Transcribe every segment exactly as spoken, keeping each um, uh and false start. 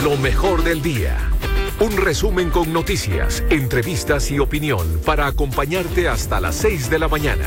Lo mejor del día. Un resumen con noticias, entrevistas y opinión para acompañarte hasta las seis de la mañana.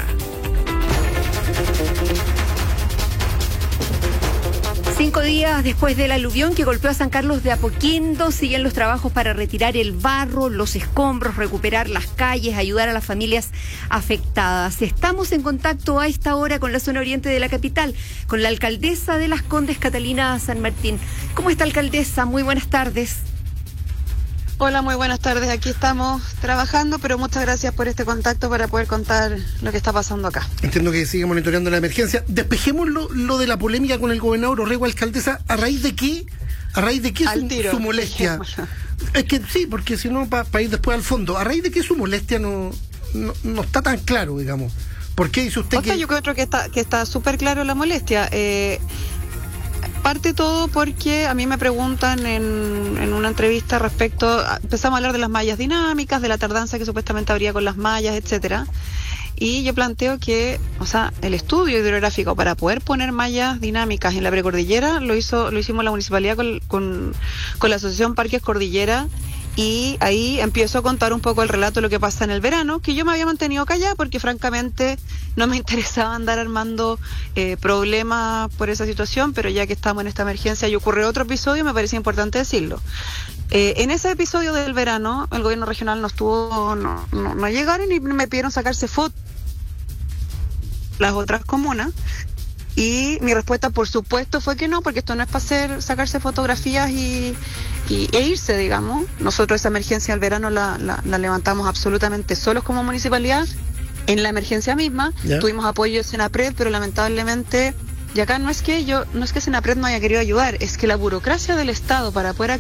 Cinco días después del aluvión que golpeó a San Carlos de Apoquindo, siguen los trabajos para retirar el barro, los escombros, recuperar las calles, ayudar a las familias afectadas. Estamos en contacto a esta hora con la zona oriente de la capital, con la alcaldesa de Las Condes, Catalina San Martín. ¿Cómo está, alcaldesa? Muy buenas tardes. Hola, muy buenas tardes. Aquí estamos trabajando, pero muchas gracias por este contacto para poder contar lo que está pasando acá. Entiendo que sigue monitoreando la emergencia. Despejemos lo, lo de la polémica con el gobernador Orrego, alcaldesa. ¿A raíz de qué? ¿A raíz de qué su, tiro, su molestia? Es que sí, porque si no, para pa ir después al fondo. ¿A raíz de qué su molestia no, no, no está tan claro, digamos? ¿Por qué dice usted o que...? sea, yo creo que está que está súper claro la molestia. Eh... Parte todo porque a mí me preguntan en, en una entrevista respecto, empezamos a hablar de las mallas dinámicas, de la tardanza que supuestamente habría con las mallas, etcétera. Y yo planteo que, o sea, el estudio hidrográfico para poder poner mallas dinámicas en la precordillera lo hizo, lo hicimos la municipalidad con, con, con la asociación Parques Cordillera. Y ahí empiezo a contar un poco el relato de lo que pasa en el verano, que yo me había mantenido callada porque francamente no me interesaba andar armando eh, problemas por esa situación, pero ya que estamos en esta emergencia y ocurre otro episodio, me parece importante decirlo. Eh, en ese episodio del verano, el gobierno regional no estuvo, no, no, no llegaron y me pidieron sacarse fotos las otras comunas. Y mi respuesta, por supuesto, fue que no, porque esto no es para hacer, sacarse fotografías y, y, e irse, digamos. Nosotros esa emergencia del verano la, la, la levantamos absolutamente solos como municipalidad. En la emergencia misma, ¿ya? Tuvimos apoyo de Senapred, pero lamentablemente, y acá no es que yo, no es que Senapred no haya querido ayudar, es que la burocracia del Estado para poder